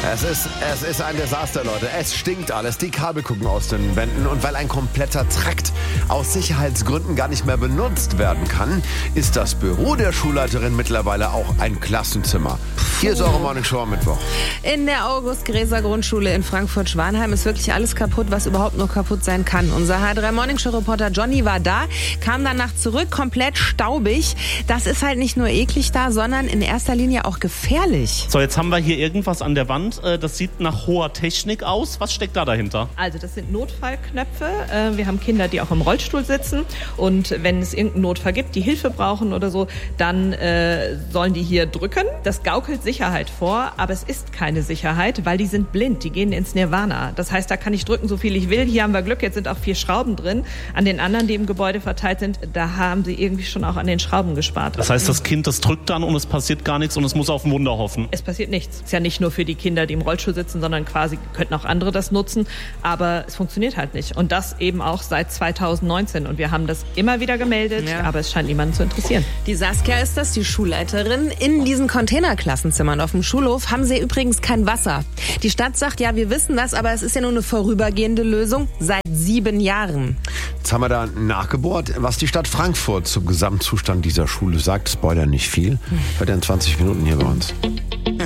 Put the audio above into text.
Es ist ein Desaster, Leute. Es stinkt alles. Die Kabel gucken aus den Wänden. Und weil ein kompletter Trakt aus Sicherheitsgründen gar nicht mehr benutzt werden kann, ist das Büro der Schulleiterin mittlerweile auch ein Klassenzimmer. Hier ist eure Morning Show am Mittwoch. In der August-Gräser Grundschule in Frankfurt-Schwanheim ist wirklich alles kaputt, was überhaupt nur kaputt sein kann. Unser H3 Morning Show Reporter Johnny war da, kam danach zurück, komplett staubig. Das ist halt nicht nur eklig da, sondern in erster Linie auch gefährlich. So, jetzt haben wir hier irgendwas an der Wand. Das sieht nach hoher Technik aus. Was steckt da dahinter? Also das sind Notfallknöpfe. Wir haben Kinder, die auch im Rollstuhl sitzen. Und wenn es irgendeinen Notfall gibt, die Hilfe brauchen oder so, dann sollen die hier drücken. Das gaukelt Sicherheit vor, aber es ist keine Sicherheit, weil die sind blind. Die gehen ins Nirvana. Das heißt, da kann ich drücken, so viel ich will. Hier haben wir Glück, jetzt sind auch 4 Schrauben drin. An den anderen, die im Gebäude verteilt sind, da haben sie irgendwie schon auch an den Schrauben gespart. Das heißt, das Kind, das drückt dann und es passiert gar nichts und es muss auf ein Wunder hoffen. Es passiert nichts. Ist ja nicht nur für die Kinder, die im Rollstuhl sitzen, sondern quasi könnten auch andere das nutzen. Aber es funktioniert halt nicht. Und das eben auch seit 2019. Und wir haben das immer wieder gemeldet, aber es scheint niemanden zu interessieren. Die Saskia ist das, die Schulleiterin. In diesen Containerklassenzimmern auf dem Schulhof haben sie übrigens kein Wasser. Die Stadt sagt, ja, wir wissen das, aber es ist ja nur eine vorübergehende Lösung seit 7 Jahren. Jetzt haben wir da nachgebohrt, was die Stadt Frankfurt zum Gesamtzustand dieser Schule sagt. Spoiler nicht viel. Hört ihr in 20 Minuten hier bei uns.